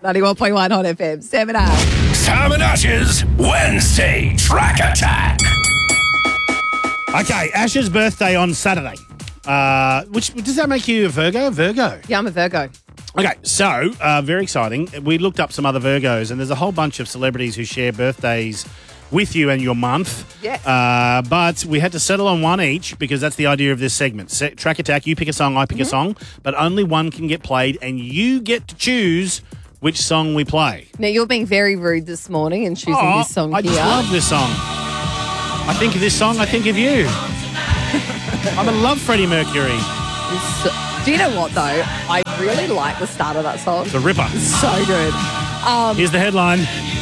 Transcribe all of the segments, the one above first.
91.1 Hot FM, 7 hours. Sam and Ash's Wednesday Track Attack. Okay, Ash's birthday on Saturday. Which does that make you a Virgo? Virgo. Yeah, I'm a Virgo. Okay, so very exciting. We looked up some other Virgos, and there's a whole bunch of celebrities who share birthdays with you and your month. Yes. But we had to settle on one each because that's the idea of this segment. Track Attack, you pick a song, I pick a song, but only one can get played, and you get to choose which song we play. Now, you're being very rude this morning and choosing this song I here. just love this song. I think of this song, I think of you. I love Freddie Mercury. Do you know what, though? I really like the start of that song. The Ripper. It's so good. Here's the headline.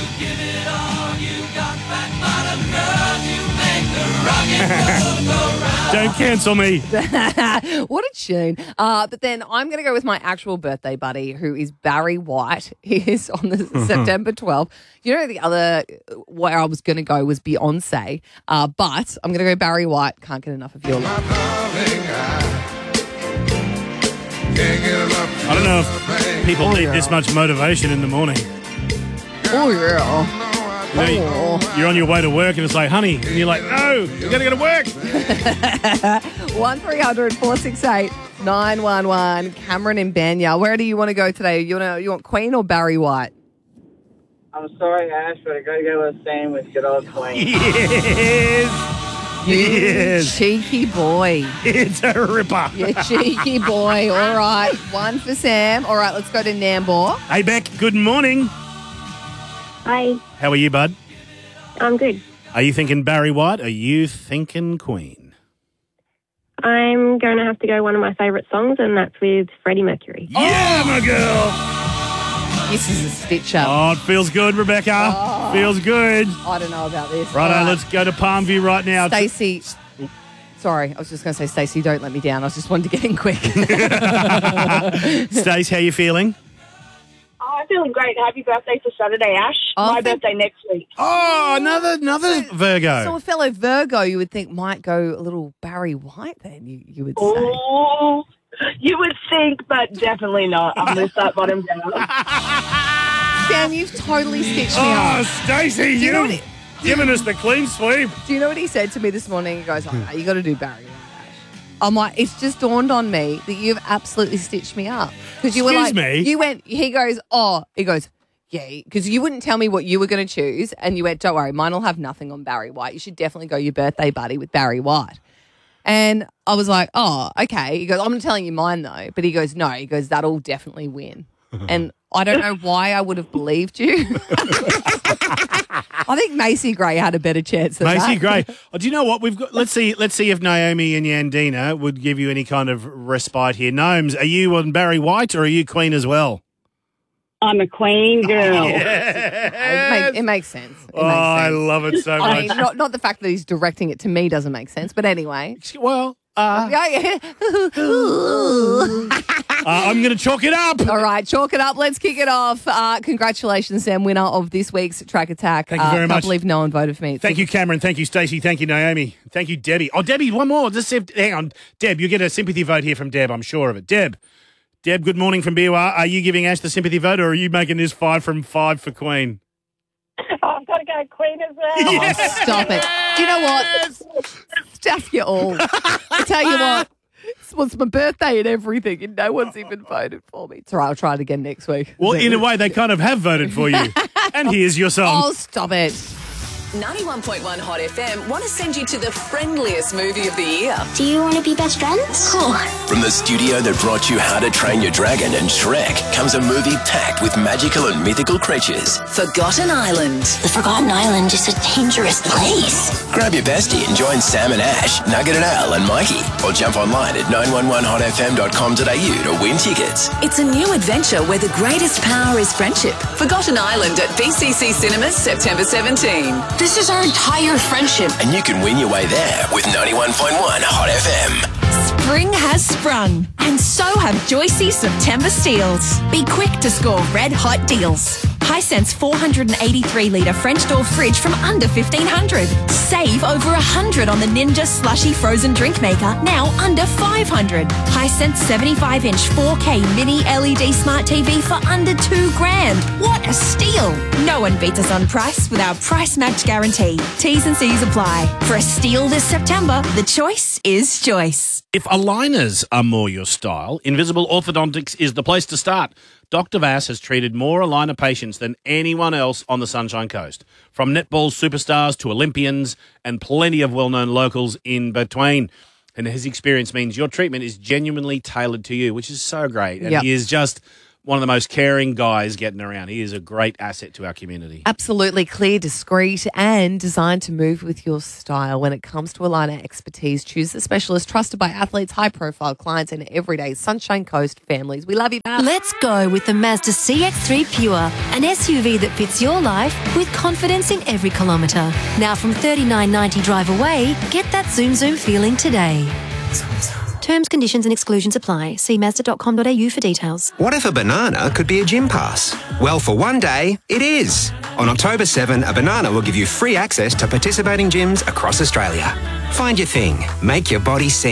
Don't cancel me. What a tune. But then I'm going to go with my actual birthday buddy, who is Barry White. He is on the September 12th. You know, the other where I was going to go was Beyonce, but I'm going to go Barry White. Can't get enough of your love. I don't know if people need this much motivation in the morning. Oh, yeah. You know, you're on your way to work and it's like, honey, and you're like, no, you got to go to work. 1300 468 911. Cameron in Banya. Where do you want to go today? You want Queen or Barry White? I'm sorry, Ash, but I got to go with Sam with good old Queen. Yes. You Yes. cheeky boy. It's a ripper. You cheeky boy. All right. One for Sam. All right, let's go to Nambour. Hey, Beck, good morning. Hi, How are you, bud? I'm good. Are you thinking Barry White? Are you thinking Queen? I'm going to have to go one of my favourite songs, and that's with Freddie Mercury. Yeah, my girl. This is a stitch up. Oh, it feels good, Rebecca. Feels good. I don't know about this. Righto, All right. let's go to Palmview right now. Stacey. Sorry, I was just going to say, Stacey, don't let me down. I just wanted to get in quick. Stace, how you feeling? Oh, I'm feeling great. Happy birthday for Saturday, Ash. Oh, my birthday next week. Oh, another Virgo. So a fellow Virgo you would think might go a little Barry White then, you would say. Oh, you would think, but definitely not. I'm going to start bottom down. Sam, you've totally stitched me Oh, up. Stacey, you know you've what given us the clean sweep. Do you know what he said to me this morning? He goes, oh, you got to do Barry White. I'm like, it's just dawned on me that you've absolutely stitched me up. Because you were Excuse like, me? he goes, yeah, because you wouldn't tell me what you were going to choose. And you went, don't worry, mine will have nothing on Barry White. You should definitely go your birthday buddy with Barry White. And I was like, oh, okay. He goes, I'm not telling you mine though. But he goes, no, he goes, that'll definitely win. And I don't know why I would have believed you. I think Macy Gray had a better chance than Macy that. Gray. Oh, do you know what we've got? Let's see if Naomi and Yandina would give you any kind of respite here. Gnomes, are you on Barry White or are you Queen as well? I'm a Queen girl. It makes sense. I love it so I much. mean, not the fact that he's directing it to me doesn't make sense, but anyway. Well, Yeah. I'm going to chalk it up. All right, chalk it up. Let's kick it off. Congratulations, Sam, winner of this week's Track Attack. Thank you very much. Can't believe no one voted for me. Thank you, Cameron. Thank you, Stacey. Thank you, Naomi. Thank you, Debbie. Oh, Debbie, one more. Hang on. Deb, you get a sympathy vote here from Deb, I'm sure of it. Deb, good morning from BUR. Are you giving Ash the sympathy vote or are you making this 5 from 5 for Queen? I've got to go Queen as well. Oh, stop it. Do you know what? Stuff you all. I tell you what. It's my birthday and everything, and no one's even voted for me. It's all right, I'll try it again next week. Well, in a way, they kind of have voted for you. And here's your song. Oh, stop it. 91.1 Hot FM want to send you to the friendliest movie of the year. Do you want to be best friends? Cool. From the studio that brought you How to Train Your Dragon and Shrek comes a movie packed with magical and mythical creatures. Forgotten Island. The Forgotten Island is a dangerous place. Grab your bestie and join Sam and Ash, Nugget and Al and Mikey. Or jump online at 911hotfm.com.au to win tickets. It's a new adventure where the greatest power is friendship. Forgotten Island at BCC Cinemas, September 17. This is our entire friendship. And you can win your way there with 91.1 Hot FM. Spring has sprung, and so have Joycey September steals. Be quick to score red hot deals. Hisense 483-litre French door fridge from under $1,500. Save over $100 on the Ninja Slushy frozen drink maker, now under $500. Hisense 75-inch 4K mini LED smart TV for under $2,000. What a steal! No one beats us on price with our price match guarantee. T's and C's apply. For a steal this September, the choice is choice. If aligners are more your style, Invisible Orthodontics is the place to start. Dr. Vass has treated more aligner patients than anyone else on the Sunshine Coast, from netball superstars to Olympians and plenty of well-known locals in between. And his experience means your treatment is genuinely tailored to you, which is so great. And he is just one of the most caring guys getting around. He is a great asset to our community. Absolutely clear, discreet, and designed to move with your style. When it comes to aligner expertise, choose the specialist trusted by athletes, high-profile clients, and everyday Sunshine Coast families. We love you, Val. Let's go with the Mazda CX-3 Pure, an SUV that fits your life with confidence in every kilometre. Now from $39.90 drive away, get that zoom feeling today. Terms, conditions and exclusions apply. See Mazda.com.au for details. What if a banana could be a gym pass? Well, for one day, it is. On October 7, a banana will give you free access to participating gyms across Australia. Find your thing. Make your body sing.